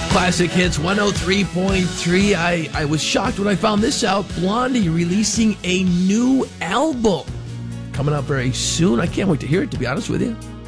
Classic Hits 103.3. I was shocked when I found this out. Blondie releasing a new album coming out very soon. I can't wait to hear it, to be honest with you.